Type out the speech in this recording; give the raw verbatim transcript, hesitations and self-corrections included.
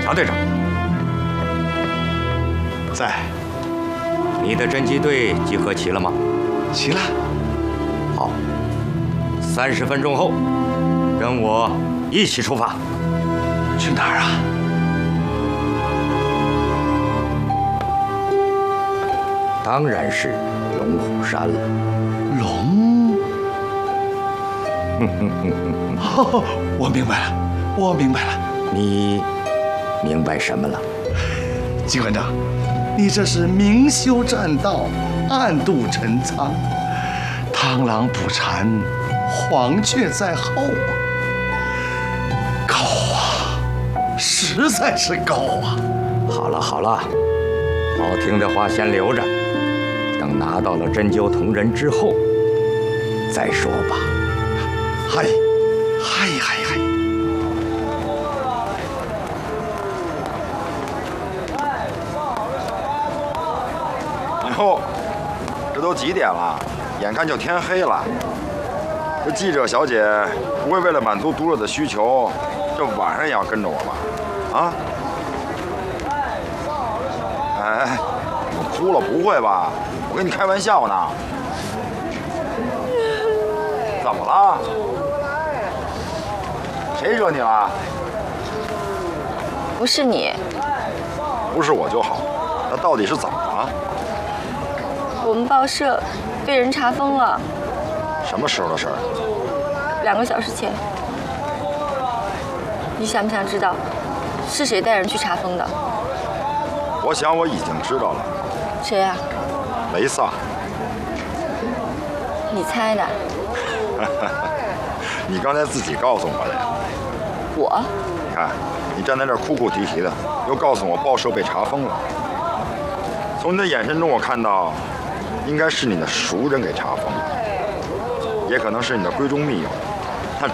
乔队长， 在。 你的侦缉队集合齐了吗？ 齐了。 好，三十分钟后，跟我一起出发。 去哪儿啊？ 当然是龙虎山了。 龙？哦，我明白了，我明白了。 你明白什么了？ 机关长，你这是明修栈道，暗度陈仓，螳螂捕蝉，黄雀在后啊！高啊，实在是高啊！ 好了好了，好听的话先留着，等拿到了针灸铜人之后再说吧。 嗨，嗨嗨嗨！ 哟，这都几点了？眼看就天黑了。这记者小姐不会为了满足读者的需求，这晚上也要跟着我吧？啊？哎，你哭了不会吧？我跟你开玩笑呢。怎么了？谁惹你了？ 不是你。 不是我就好。那到底是怎么了？ 我们报社被人查封了。 什么时候的事儿？ 两个小时前。你想不想知道是谁带人去查封的？ 我想我已经知道了。 谁啊？ 雷萨。 你猜的？ 你刚才自己告诉我的呀。 我？ 你看，你站在这儿哭哭啼啼的，又告诉我报社被查封了。从你的眼神中，我看到。应该是你的熟人给查封了，也可能是你的闺中密友。